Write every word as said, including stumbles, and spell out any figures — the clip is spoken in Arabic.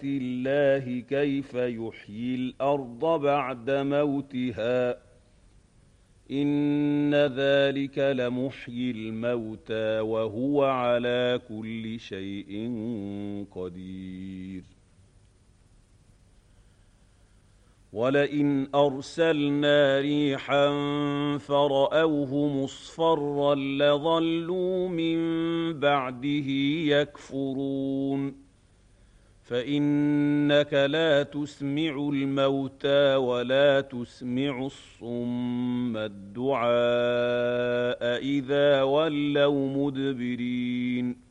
الله كيف يحيي الأرض بعد موتها إن ذلك لمحيي الموتى وهو على كل شيء قدير. ولئن أرسلنا ريحا فرأوه مصفرا لظلوا من بعده يكفرون فإنك لا تسمع الموتى ولا تسمع الصم الدعاء إذا ولوا مدبرين